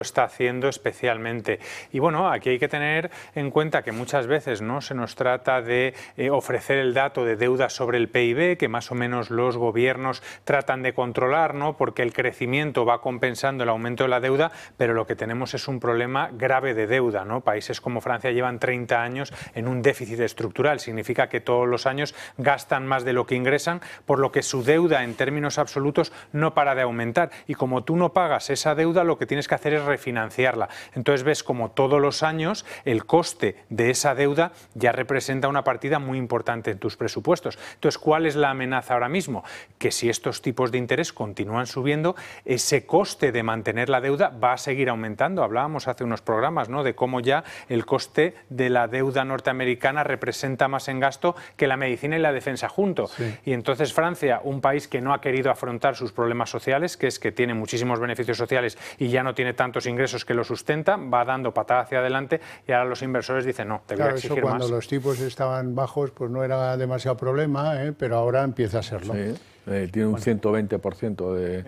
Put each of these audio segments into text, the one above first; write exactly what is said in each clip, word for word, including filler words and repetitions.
está haciendo especialmente. Y bueno, aquí hay que tener en cuenta que muchas veces no se nos trata de eh, ofrecer el dato de deuda sobre el P I B, que más o menos los gobiernos tratan de controlar, ¿no? Porque el crecimiento va compensando el aumento de la deuda, pero lo que tenemos es un problema grave de deuda, ¿no? Países como Francia llevan treinta años en un déficit estructural, significa que todos los años gastan más de lo que ingresan, por lo que su deuda en términos absolutos no para de aumentar. Y como tú no pagas esa deuda, lo que tienes que hacer es refinanciarla. Entonces ves como todos los años el coste de esa deuda ya representa una partida muy importante en tus presupuestos. Entonces, ¿cuál es la amenaza ahora mismo? Que si estos tipos de interés continúan subiendo, ese coste de mantener la deuda va a seguir aumentando. Hablábamos hace unos programas, ¿no?, de cómo ya el coste de la deuda norteamericana representa más en gasto que la medicina y la defensa junto. Sí. Y entonces Francia, un país que no ha querido afrontar sus problemas sociales, que es que tiene muchísimos beneficios sociales y ya no tiene tantos ingresos que lo sustentan, va dando patada hacia adelante y ahora los inversores dicen no, te voy claro, a exigir eso cuando más. los tipos estaban bajos pues no era demasiado problema, ¿eh? Pero ahora empieza a serlo. Sí. Eh, tiene un bueno. ciento veinte por ciento de,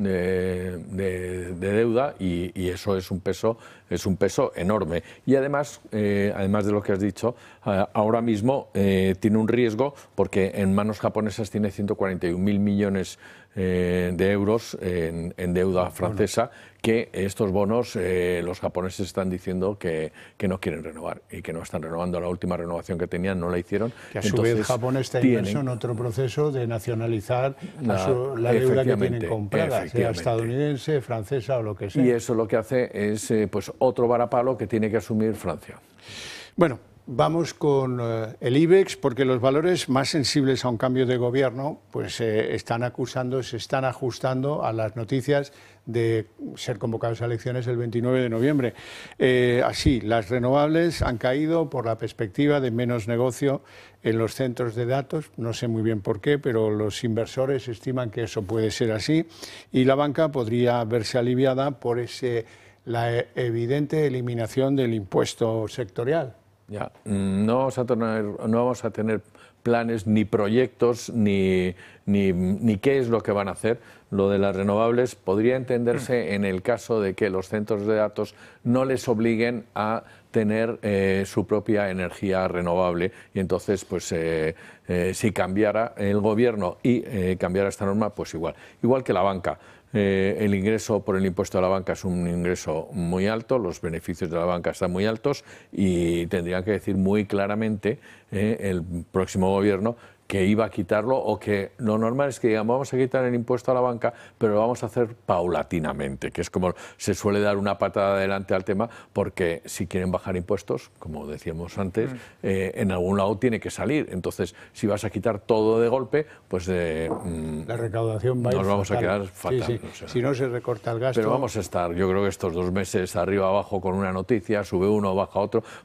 de, de, de deuda y, y eso es un peso es un peso enorme. Y además, eh, además de lo que has dicho, eh, ahora mismo eh, tiene un riesgo porque en manos japonesas tiene ciento cuarenta y un mil millones eh, de euros en, en deuda francesa, bueno. que estos bonos eh, los japoneses están diciendo que, que no quieren renovar y que no están renovando. La última renovación que tenían no la hicieron. Que a su Entonces, vez Japón está inmerso en otro proceso de nacionalizar la, su, la deuda que tienen comprada, sea estadounidense, francesa o lo que sea. Y eso lo que hace es eh, pues otro varapalo que tiene que asumir Francia. Bueno, vamos con uh, el IBEX, porque los valores más sensibles a un cambio de gobierno pues eh, están acusando, se están ajustando a las noticias de ser convocados a elecciones el veintinueve de noviembre. Eh, así, las renovables han caído por la perspectiva de menos negocio en los centros de datos, no sé muy bien por qué, pero los inversores estiman que eso puede ser así, y la banca podría verse aliviada por ese, la evidente eliminación del impuesto sectorial. Ya, no vamos a tener, no vamos a tener planes ni proyectos ni, ni, ni qué es lo que van a hacer. Lo de las renovables podría entenderse en el caso de que los centros de datos no les obliguen a tener eh, su propia energía renovable y entonces pues eh, eh, si cambiara el gobierno y eh, cambiara esta norma, pues igual, igual que la banca. Eh, el ingreso por el impuesto a la banca es un ingreso muy alto, los beneficios de la banca están muy altos y tendrían que decir muy claramente eh, el próximo gobierno que iba a quitarlo o que lo normal es que digan vamos a quitar el impuesto a la banca pero lo vamos a hacer paulatinamente, que es como se suele dar una patada adelante al tema porque si quieren bajar impuestos, como decíamos antes, mm. eh, en algún lado tiene que salir, entonces si vas a quitar todo de golpe, pues eh, la recaudación va a ir nos vamos fatal. a quedar fatal. Sí, sí. O sea, si no se recorta el gasto. Pero vamos a estar, yo creo que estos dos meses arriba abajo con una noticia, sube uno, baja otro,